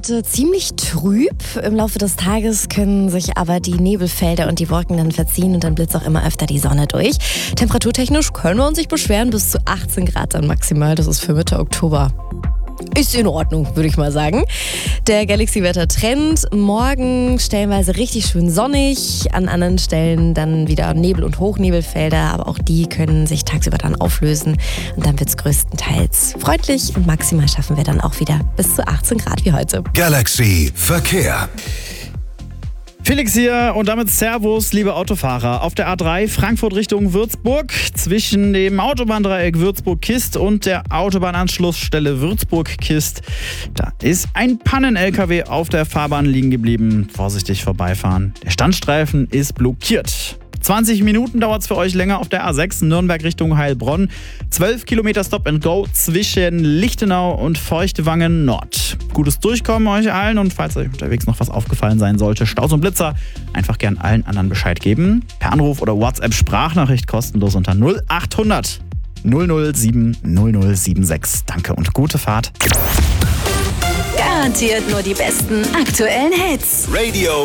heute ziemlich trüb. Im Laufe des Tages können sich aber die Nebelfelder und die Wolken dann verziehen und dann blitzt auch immer öfter die Sonne durch. Temperaturtechnisch können wir uns nicht beschweren, bis zu 18 Grad dann maximal. Das ist für Mitte Oktober. Ist in Ordnung, würde ich mal sagen. Der Galaxy-Wetter-Trend. Morgen stellenweise richtig schön sonnig. An anderen Stellen dann wieder Nebel- und Hochnebelfelder. Aber auch die können sich tagsüber dann auflösen. Und dann wird es größtenteils freundlich. Und maximal schaffen wir dann auch wieder bis zu 18 Grad wie heute. Galaxy Verkehr. Felix hier und damit Servus, liebe Autofahrer. Auf der A3 Frankfurt Richtung Würzburg zwischen dem Autobahndreieck Würzburg-Kist und der Autobahnanschlussstelle Würzburg-Kist. Da ist ein Pannen-LKW auf der Fahrbahn liegen geblieben. Vorsichtig vorbeifahren. Der Standstreifen ist blockiert. 20 Minuten dauert es für euch länger auf der A6 Nürnberg Richtung Heilbronn. 12 Kilometer Stop and Go zwischen Lichtenau und Feuchtwangen Nord. Gutes Durchkommen euch allen und falls euch unterwegs noch was aufgefallen sein sollte, Staus und Blitzer, einfach gern allen anderen Bescheid geben. Per Anruf oder WhatsApp-Sprachnachricht kostenlos unter 0800 007 0076. Danke und gute Fahrt. Garantiert nur die besten aktuellen Hits. Radio